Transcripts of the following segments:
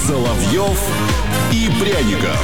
Соловьев и Пряников.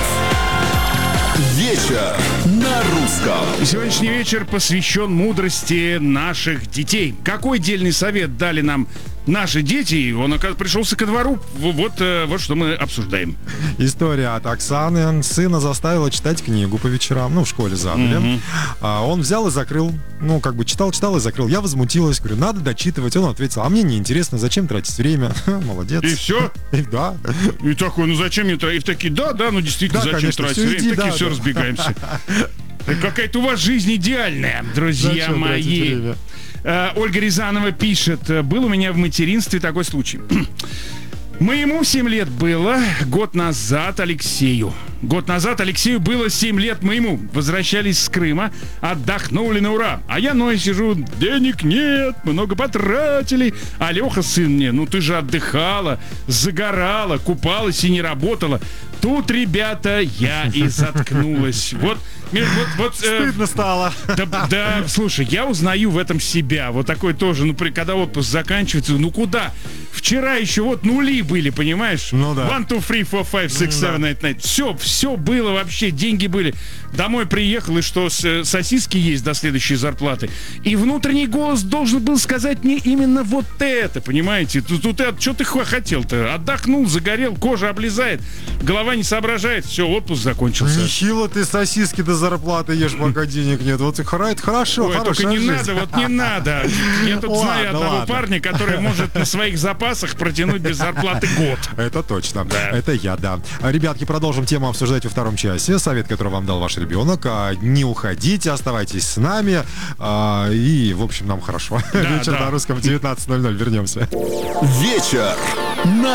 Вечер на русском. Сегодняшний вечер посвящен мудрости наших детей. Какой дельный совет дали нам наши дети? Он, оказывается, пришелся ко двору. Вот что мы обсуждаем. История от Оксаны. Сына заставила читать книгу по вечерам. В школе задали. Он взял и закрыл. Читал и закрыл. Я возмутилась. Говорю, надо дочитывать. Он ответил, а мне неинтересно. Зачем тратить время? Молодец. И все? Да. И такой, зачем мне тратить? И такие, да, действительно, Да, зачем конечно, тратить время? иди, Такие, да, все, да. разбегаемся. Какая-то у вас жизнь идеальная, друзья Зачем мои. тратить время? Ольга Рязанова пишет, был у меня в материнстве такой случай. Моему 7 лет было, год назад Алексею было 7 лет моему. Возвращались с Крыма, отдохнули на ура. А я сижу, денег нет, много потратили. А Леха, сын мне, ты же отдыхала, загорала, купалась и не работала. Тут, ребята, я и заткнулась. Вот, Стыдно стало. Да, слушай, я узнаю в этом себя. Вот такой тоже, когда отпуск заканчивается, куда? Вчера еще нули были, понимаешь? Ну да. 1, 2, 3, 4, 5, 6, 7, 8, 9. Все было вообще, деньги были. Домой приехал, и что, сосиски есть до следующей зарплаты. И внутренний голос должен был сказать мне именно вот это, понимаете? Что ты хотел-то? Отдохнул, загорел, кожа облезает, голова не соображает, все, отпуск закончился. Нехило ты сосиски до зарплаты ешь, пока денег нет. Вот это хорошо, Ой, только не надо. Я тут знаю одного парня, который может на своих запасах протянуть без зарплаты год. Это точно. Да. Это я, да. Ребятки, продолжим тему обсуждать во втором часе. Совет, который вам дал ваш ребенок. Не уходите, оставайтесь с нами. И, в общем, нам хорошо. Вечер на русском 19:00. Вернемся. Вечер на